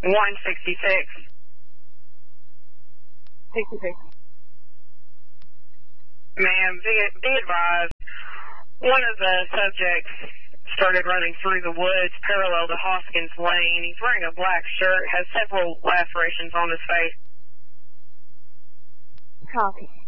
166. 66. Ma'am, be advised, one of the subjects started running through the woods parallel to Hoskins Lane. He's wearing a black shirt, has several lacerations on his face. Copy.